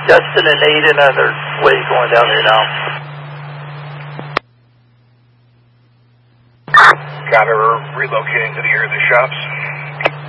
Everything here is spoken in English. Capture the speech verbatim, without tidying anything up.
Dustin and Aiden on their way going down there now. Got her relocating to the area of the shops.